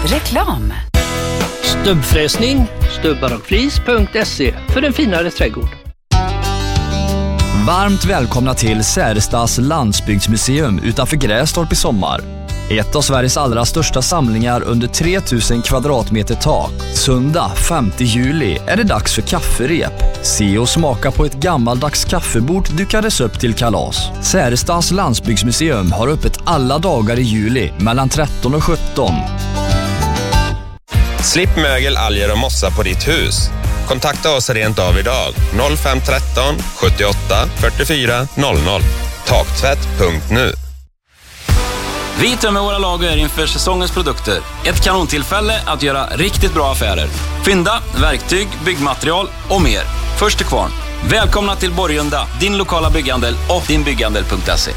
Reklam. Stubbfräsning, stubbarockflis.se för en finare trädgård. Varmt välkomna till Särestas landsbygdsmuseum utanför Grästorp i sommar. Ett av Sveriges allra största samlingar under 3000 kvadratmeter tak. Söndag 5 juli är det dags för kafferep. Se och smaka på ett gammaldags kaffebord dukades upp till kalas. Särestas landsbygdsmuseum har öppet alla dagar i juli mellan 13 och 17. Slipp mögel, alger och mossa på ditt hus. Kontakta oss rent av idag. 0513 78 44 00. Taktvätt.nu. Vi tömmer våra lager inför säsongens produkter. Ett kanontillfälle att göra riktigt bra affärer. Fynda, verktyg, byggmaterial och mer. Först till kvarn. Välkomna till Borgunda, din lokala bygghandel och dinbygghandel.se.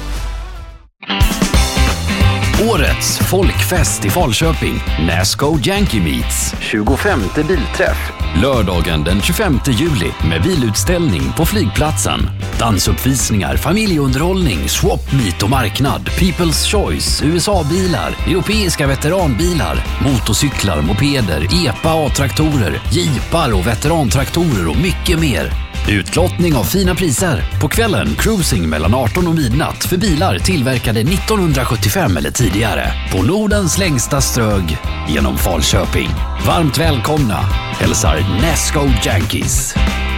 Årets folkfest i Falköping. Nasco Yankee Meets. 25:e bilträff. Lördagen den 25 juli med bilutställning på flygplatsen. Dansuppvisningar, familjeunderhållning, swap meet och marknad. People's Choice, USA-bilar, europeiska veteranbilar, motorcyklar, mopeder, EPA A-traktorer, jeepar och veterantraktorer och mycket mer. Utlottning av fina priser. På kvällen cruising mellan 18 och midnatt för bilar tillverkade 1975 eller tidigare. På Nordens längsta strög genom Falköping. Varmt välkomna. Hälsar Nasco Yankees.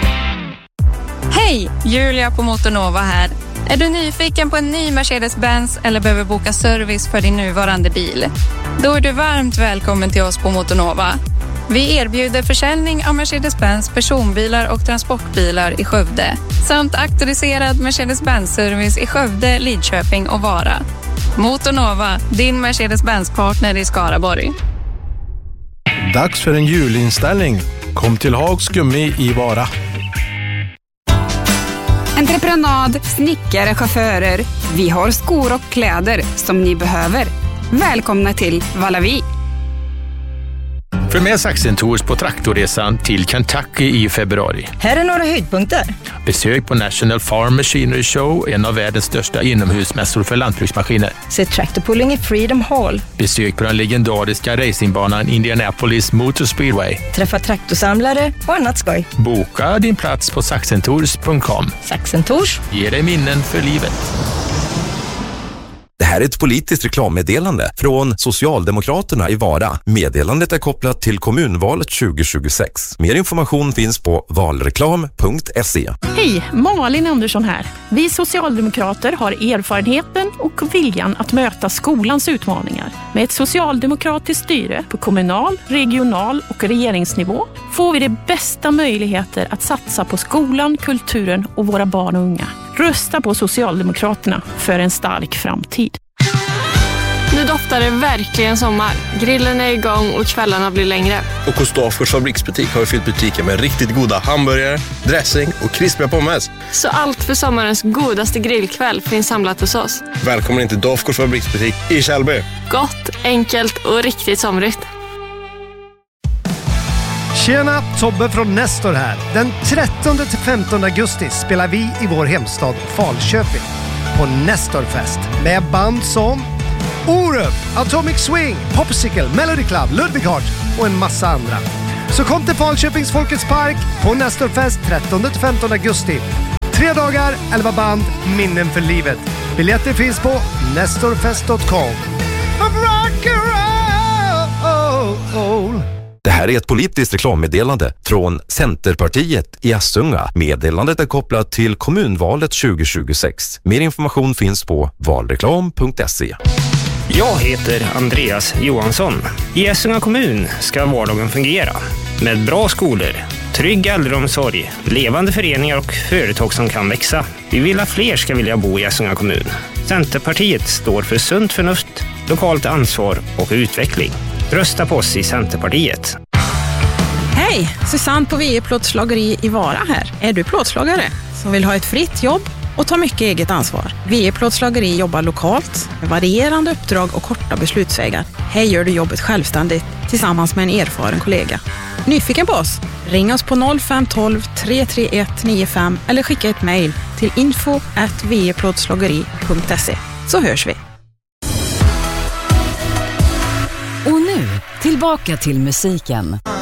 Hej, Julia på Motornova här. Är du nyfiken på en ny Mercedes-Benz eller behöver boka service för din nuvarande bil? Då är du varmt välkommen till oss på Motornova. Vi erbjuder försäljning av Mercedes-Benz personbilar och transportbilar i Skövde samt auktoriserad Mercedes-Benz-service i Skövde, Lidköping och Vara. Motornova, din Mercedes-Benz-partner i Skaraborg. Dags för en julinställning. Kom till Hags Gummi i Vara. Entreprenad, snickare, chaufförer. Vi har skor och kläder som ni behöver. Välkomna till Valavi. För med Saxen Tours på traktorresan till Kentucky i februari. Här är några höjdpunkter. Besök på National Farm Machinery Show, en av världens största inomhusmässor för lantbruksmaskiner. Se traktorpulling i Freedom Hall. Besök på den legendariska racingbanan Indianapolis Motor Speedway. Träffa traktorsamlare och annat skoj. Boka din plats på saxentours.com. Saxen Tours ger dig minnen för livet. Det här är ett politiskt reklammeddelande från Socialdemokraterna i Vara. Meddelandet är kopplat till kommunvalet 2026. Mer information finns på valreklam.se. Hej, Malin Andersson här. Vi socialdemokrater har erfarenheten och viljan att möta skolans utmaningar. Med ett socialdemokratiskt styre på kommunal, regional och regeringsnivå får vi de bästa möjligheter att satsa på skolan, kulturen och våra barn och unga. Rösta på Socialdemokraterna för en stark framtid. Nu doftar det verkligen sommar. Grillen är igång och kvällarna blir längre. Och hos Dafgårds fabriksbutik har vi fyllt butiken med riktigt goda hamburgare, dressing och krispiga pommes. Så allt för sommarens godaste grillkväll finns samlat hos oss. Välkommen in till Dafgårds fabriksbutik i Kjellby. Gott, enkelt och riktigt somrigt. Tjena, Tobbe från Nestor här. Den 13-15 augusti spelar vi i vår hemstad Falköping på Nestorfest med band som Orup, Atomic Swing, Popsicle, Melody Club, Ludwig Hart och en massa andra. Så kom till Falköpings Folkets Park på Nestorfest 13-15 augusti. 3 dagar, 11 band, minnen för livet. Biljetter finns på nestorfest.com. Det här är ett politiskt reklammeddelande från Centerpartiet i Assunga. Meddelandet är kopplat till kommunvalet 2026. Mer information finns på valreklam.se. Jag heter Andreas Johansson. I Assunga kommun ska vardagen fungera. Med bra skolor, trygg äldreomsorg, levande föreningar och företag som kan växa. Vi vill att fler ska vilja bo i Assunga kommun. Centerpartiet står för sunt förnuft, lokalt ansvar och utveckling. Rösta på oss i Centerpartiet. Hej, Susanne på VE Plåtslageri i Vara här. Är du plåtslagare som vill ha ett fritt jobb och ta mycket eget ansvar? VE Plåtslageri jobbar lokalt med varierande uppdrag och korta beslutsvägar. Här gör du jobbet självständigt tillsammans med en erfaren kollega. Nyfiken på oss? Ring oss på 0512 331 95 eller skicka ett mejl till info@veplåtslageri.se så hörs vi. Och nu, Tillbaka till musiken.